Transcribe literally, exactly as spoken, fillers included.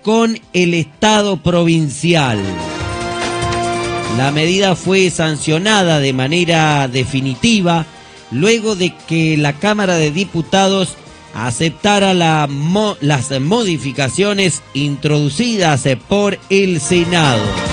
con el Estado provincial. La medida fue sancionada de manera definitiva luego de que la Cámara de Diputados aceptara la mo- las modificaciones introducidas por el Senado.